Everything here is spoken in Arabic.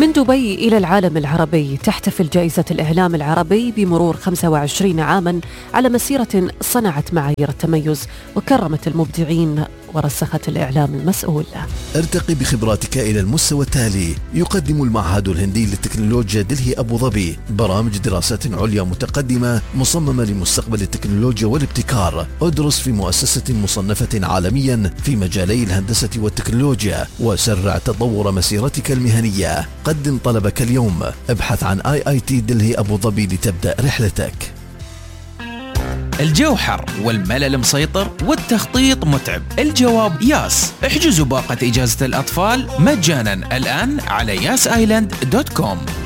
من دبي إلى العالم العربي، تحتفل جائزة الإعلام العربي بمرور 25 عاما على مسيرة صنعت معايير التميز وكرمت المبدعين ورسخت الإعلام المسؤول. ارتقي بخبراتك إلى المستوى التالي. يقدم المعهد الهندي للتكنولوجيا دلهي أبو ظبي برامج دراسات عليا متقدمة مصممة لمستقبل التكنولوجيا والابتكار. ادرس في مؤسسة مصنفة عالميا في مجالي الهندسة والتكنولوجيا وسرع تطور مسيرتك المهنية. قدم طلبك اليوم. ابحث عن IIT دلهي أبو ظبي لتبدأ رحلتك. الجو حر والملل مسيطر والتخطيط متعب. الجواب ياس. احجزوا باقة إجازة الأطفال مجانا الآن على yasisland.com.